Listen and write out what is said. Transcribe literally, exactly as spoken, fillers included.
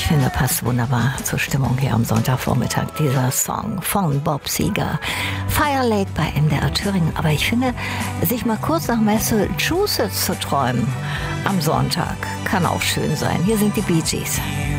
Ich finde, passt wunderbar zur Stimmung hier am Sonntagvormittag, dieser Song von Bob Seger. Fire Lake bei N D R Thüringen. Aber ich finde, sich mal kurz nach Massachusetts zu träumen am Sonntag, kann auch schön sein. Hier sind die Bee Gees.